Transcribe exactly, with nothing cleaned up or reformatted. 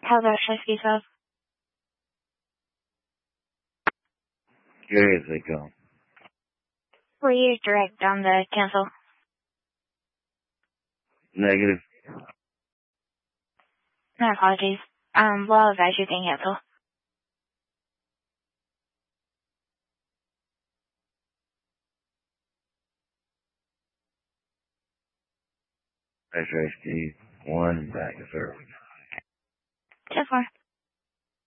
How about should I speak up? Here they go. Please direct on the cancel. Negative. My apologies. Um, well, advise you can cancel. X-ray Steve, one back to service. ten four.